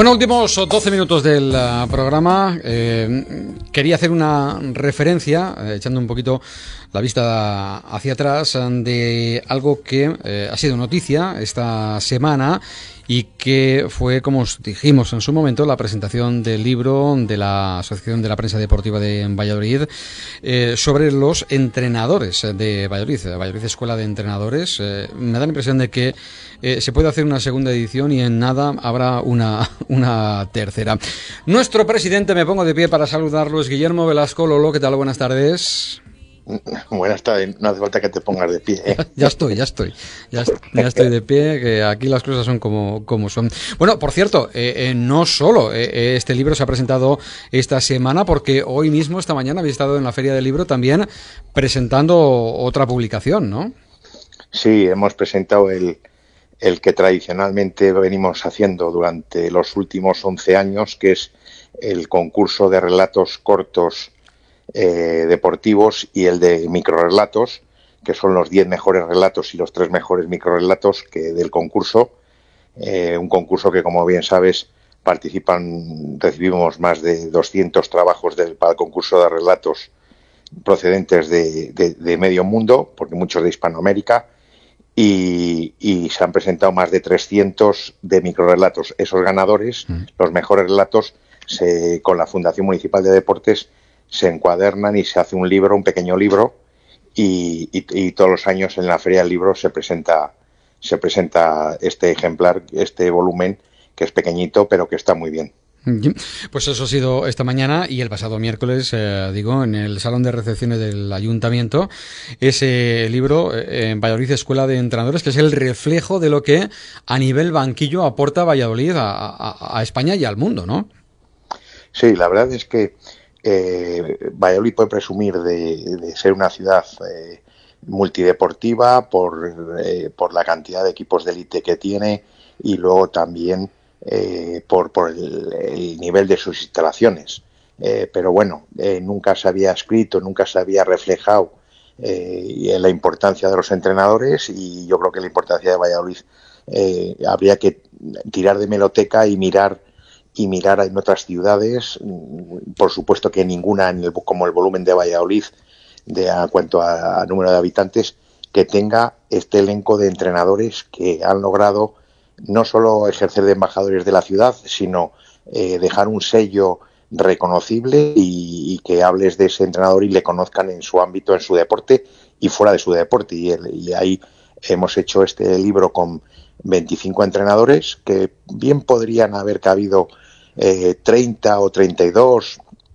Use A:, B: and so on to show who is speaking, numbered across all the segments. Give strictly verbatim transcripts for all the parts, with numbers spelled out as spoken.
A: Bueno, últimos doce minutos del uh, programa. Eh, quería hacer una referencia, eh, echando un poquito la vista hacia atrás, de algo que eh, ha sido noticia esta semana y que fue, como os dijimos en su momento, la presentación del libro de la Asociación de la Prensa Deportiva de Valladolid eh, sobre los entrenadores de Valladolid, Valladolid Escuela de Entrenadores. Eh, me da la impresión de que eh, se puede hacer una segunda edición y en nada habrá una, una tercera. Nuestro presidente, me pongo de pie para saludarlo, es Guillermo Velasco. Lolo, ¿qué tal? Buenas tardes.
B: Buenas tardes, no hace falta que te pongas de pie, ¿eh?
A: Ya estoy, ya estoy, ya, ya estoy de pie, que aquí las cosas son como, como son. Bueno, por cierto, eh, eh, no solo eh, este libro se ha presentado esta semana, porque hoy mismo, esta mañana, habéis estado en la Feria del Libro también presentando otra publicación, ¿no?
B: Sí, hemos presentado el, el que tradicionalmente venimos haciendo durante los últimos once años, que es el concurso de relatos cortos Eh, deportivos y el de microrelatos, que son los diez mejores relatos y los tres mejores microrelatos que del concurso. Eh, un concurso que, como bien sabes, participan, recibimos más de doscientos trabajos del, para el concurso de relatos procedentes de, de, de medio mundo, porque muchos de Hispanoamérica, y, y se han presentado más de trescientos de microrelatos. Esos ganadores, mm. los mejores relatos, se, con la Fundación Municipal de Deportes, se encuadernan y se hace un libro, un pequeño libro, y, y, y todos los años en la Feria del Libro se presenta, se presenta este ejemplar, este volumen, que es pequeñito, pero que está muy bien.
A: Pues eso ha sido esta mañana y el pasado miércoles, eh, digo, en el Salón de Recepciones del Ayuntamiento, ese libro eh, en Valladolid Escuela de Entrenadores, que es el reflejo de lo que a nivel banquillo aporta Valladolid a, a, a España y al mundo, ¿no?
B: Sí, la verdad es que Eh, Valladolid puede presumir de, de ser una ciudad eh, multideportiva por, eh, por la cantidad de equipos de élite que tiene y luego también eh, por, por el, el nivel de sus instalaciones. Eh, pero bueno, eh, nunca se había escrito, nunca se había reflejado eh, la importancia de los entrenadores, y yo creo que la importancia de Valladolid eh, habría que tirar de hemeroteca y mirar y mirar en otras ciudades, por supuesto que ninguna en el, como el volumen de Valladolid, de a cuanto a, a número de habitantes, que tenga este elenco de entrenadores que han logrado no solo ejercer de embajadores de la ciudad, sino eh, dejar un sello reconocible y, y que hables de ese entrenador y le conozcan en su ámbito, en su deporte y fuera de su deporte. Y, el, y ahí hemos hecho este libro con veinticinco entrenadores que bien podrían haber cabido eh, treinta o treinta y dos,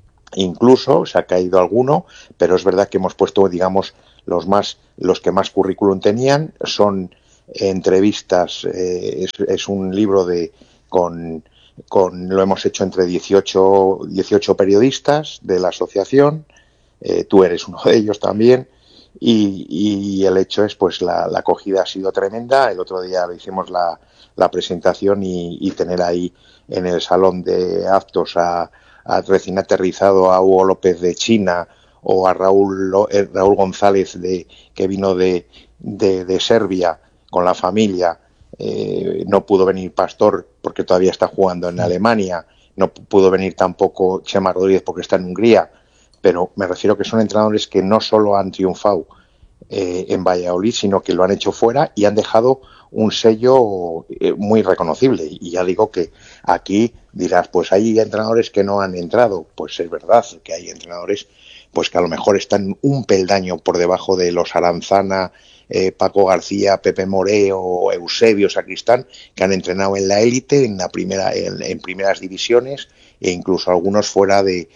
B: incluso se ha caído alguno, pero es verdad que hemos puesto, digamos, los más los que más currículum tenían. Son entrevistas, eh, es, es un libro de con con lo hemos hecho entre dieciocho, dieciocho periodistas de la asociación, eh, tú eres uno de ellos también. Y, y el hecho es, pues la, la acogida ha sido tremenda. El otro día hicimos la, la presentación y, y tener ahí en el salón de actos a, a recién aterrizado a Hugo López de China o a Raúl, Raúl González de, que vino de, de, de Serbia con la familia. Eh, no pudo venir Pastor porque todavía está jugando en Alemania. No pudo venir tampoco Chema Rodríguez porque está en Hungría. Pero me refiero que son entrenadores que no solo han triunfado eh, en Valladolid, sino que lo han hecho fuera y han dejado un sello eh, muy reconocible. Y ya digo que aquí dirás, pues hay entrenadores que no han entrado. Pues es verdad que hay entrenadores pues que a lo mejor están un peldaño por debajo de los Aranzana, eh, Paco García, Pepe Moré o Eusebio Sacristán, que han entrenado en la élite, en la primera, en, en primeras divisiones, e incluso algunos fuera de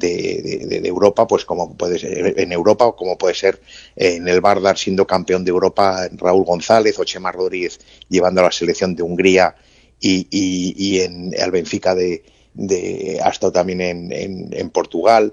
B: De, de, de Europa, pues como puede ser en Europa, o como puede ser en el Vardar siendo campeón de Europa Raúl González o Chema Rodríguez llevando a la selección de Hungría, y, y, y en el Benfica de, de ha estado también en, en, en Portugal.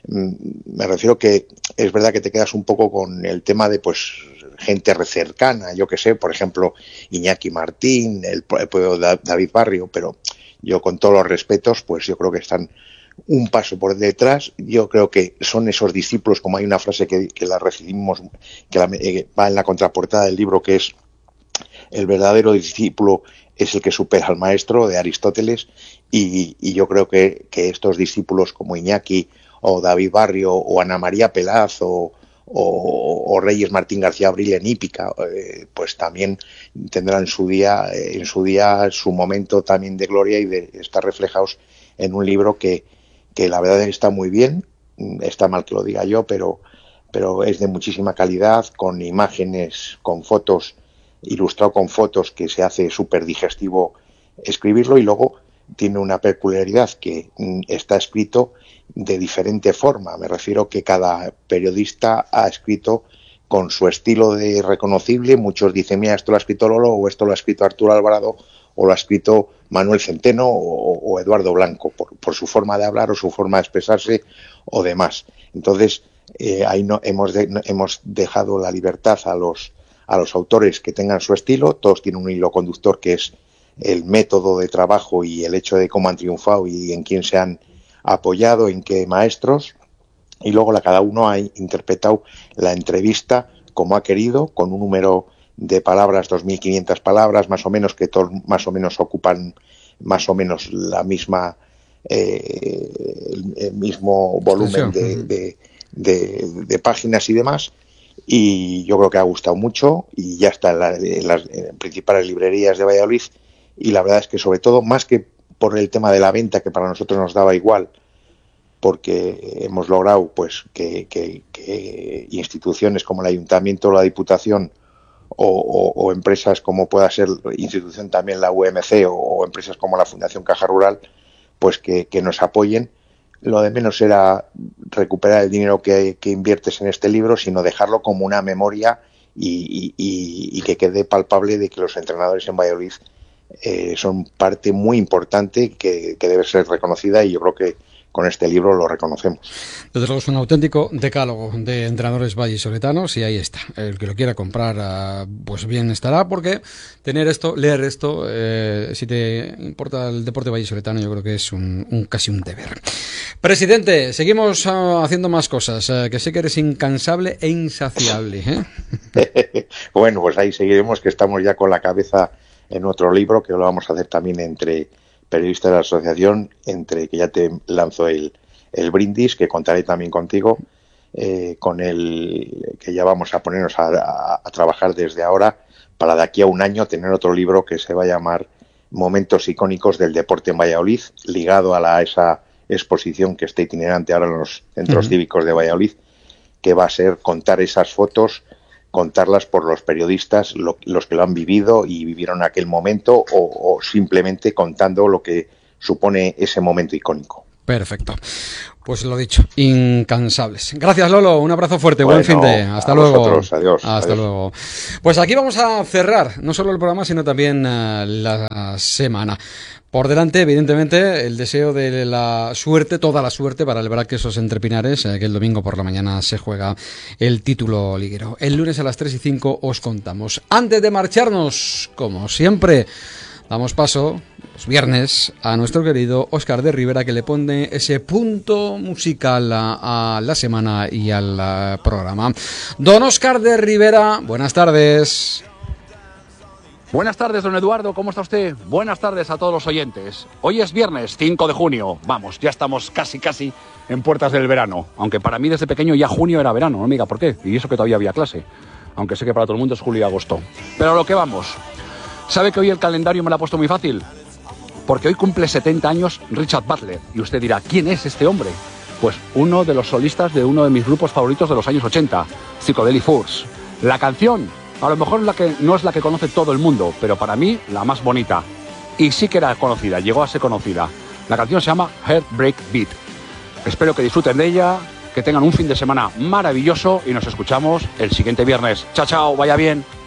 B: Me refiero que es verdad que te quedas un poco con el tema de pues gente cercana, yo que sé, por ejemplo Iñaki Martín, el, el David Barrio, pero yo con todos los respetos, pues yo creo que están un paso por detrás. Yo creo que son esos discípulos, como hay una frase que, que la recibimos, que la, eh, va en la contraportada del libro, que es: el verdadero discípulo es el que supera al maestro de Aristóteles, y, y yo creo que, que estos discípulos como Iñaki o David Barrio o Ana María Pelaz o, o, o Reyes Martín García Abril en Hípica, eh, pues también tendrán su día, en su día su momento también de gloria y de estar reflejados en un libro que, que la verdad está muy bien. Está mal que lo diga yo, pero, pero es de muchísima calidad, con imágenes, con fotos, ilustrado con fotos, que se hace súper digestivo escribirlo, y luego tiene una peculiaridad que mm, está escrito de diferente forma. Me refiero que cada periodista ha escrito con su estilo de reconocible. Muchos dicen, mira, esto lo ha escrito Lolo, o esto lo ha escrito Arturo Alvarado, o lo ha escrito Manuel Centeno o, o Eduardo Blanco, por, por su forma de hablar o su forma de expresarse o demás. Entonces, eh, ahí no, hemos, de, no, hemos dejado la libertad a los, a los autores que tengan su estilo. Todos tienen un hilo conductor, que es el método de trabajo y el hecho de cómo han triunfado y en quién se han apoyado, en qué maestros, y luego la, cada uno ha interpretado la entrevista como ha querido, con un número de palabras, dos mil quinientas palabras más o menos, que todos más o menos ocupan más o menos la misma eh, el, el mismo volumen de, de, de, de páginas y demás, y yo creo que ha gustado mucho y ya está en, la, en las en principales librerías de Valladolid. Y la verdad es que, sobre todo, más que por el tema de la venta, que para nosotros nos daba igual, porque hemos logrado pues que, que, que instituciones como el Ayuntamiento o la Diputación o, o, o empresas como pueda ser institución también la U M C o, o empresas como la Fundación Caja Rural, pues que, que nos apoyen. Lo de menos era recuperar el dinero que, que inviertes en este libro, sino dejarlo como una memoria y, y, y que quede palpable de que los entrenadores en Valladolid eh, son parte muy importante que, que debe ser reconocida, y yo creo que con este libro lo reconocemos.
A: Desde luego es un auténtico decálogo de entrenadores vallisoletanos, y ahí está. El que lo quiera comprar, pues bien estará, porque tener esto, leer esto, eh, si te importa el deporte vallisoletano, yo creo que es un, un casi un deber. Presidente, seguimos uh, haciendo más cosas, uh, que sé que eres incansable e insaciable, ¿eh?
B: Bueno, pues ahí seguiremos, que estamos ya con la cabeza en otro libro, que lo vamos a hacer también entre periodista de la asociación, entre que ya te lanzo el, el brindis, que contaré también contigo, eh, con el que ya vamos a ponernos a, a, a trabajar desde ahora, para de aquí a un año tener otro libro que se va a llamar Momentos icónicos del deporte en Valladolid, ligado a la, esa exposición que está itinerante ahora en los centros uh-huh. cívicos de Valladolid, que va a ser contar esas fotos, contarlas por los periodistas, lo, los que lo han vivido y vivieron aquel momento, o, o simplemente contando lo que supone ese momento icónico.
A: Perfecto. Pues lo dicho, incansables. Gracias, Lolo, un abrazo fuerte, bueno, buen fin de. Hasta luego.
B: Vosotros, adiós.
A: Hasta
B: adiós.
A: luego. Pues aquí vamos a cerrar no solo el programa, sino también uh, la semana. Por delante, evidentemente, el deseo de la suerte, toda la suerte para el Braquesos Entre Pinares, eh, que el domingo por la mañana se juega el título liguero. El lunes a las tres y cinco os contamos. Antes de marcharnos, como siempre, damos paso, los viernes, a nuestro querido Óscar de Rivera, que le pone ese punto musical a, a la semana y al a, programa. Don Óscar de Rivera, buenas tardes.
C: Buenas tardes, don Eduardo, ¿cómo está usted? Buenas tardes a todos los oyentes. Hoy es viernes cinco de junio. Vamos, ya estamos casi, casi en puertas del verano. Aunque para mí desde pequeño ya junio era verano, no me diga por qué. Y eso que todavía había clase. Aunque sé que para todo el mundo es julio y agosto. Pero a lo que vamos. ¿Sabe que hoy el calendario me lo ha puesto muy fácil? Porque hoy cumple setenta años Richard Butler. Y usted dirá, ¿quién es este hombre? Pues uno de los solistas de uno de mis grupos favoritos de los años ochenta, Psychedelic Furs. La canción, a lo mejor la que no es la que conoce todo el mundo, pero para mí la más bonita. Y sí que era conocida, llegó a ser conocida. La canción se llama Heartbreak Beat. Espero que disfruten de ella, que tengan un fin de semana maravilloso y nos escuchamos el siguiente viernes. Chao, chao, vaya bien.